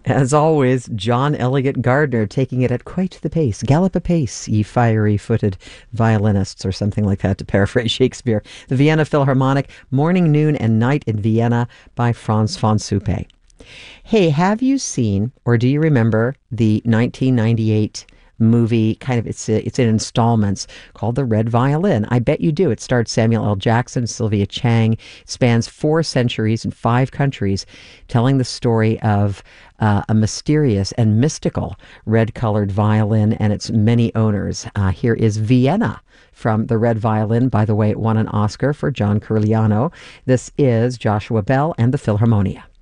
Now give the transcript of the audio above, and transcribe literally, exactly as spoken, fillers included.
As always, John Elliott Gardner taking it at quite the pace. Gallop apace, ye fiery-footed violinists, or something like that, to paraphrase Shakespeare. The Vienna Philharmonic, Morning, Noon, and Night in Vienna by Franz von Suppe. Hey, have you seen, or do you remember, the nineteen ninety-eight movie, kind of, it's it's in installments, called The Red Violin? I bet you do. It starred Samuel L. Jackson, Sylvia Chang, spans four centuries in five countries, telling the story of uh, a mysterious and mystical red-colored violin and its many owners. Uh, here is Vienna from The Red Violin. By the way, it won an Oscar for John Curigliano. This is Joshua Bell and the Philharmonia.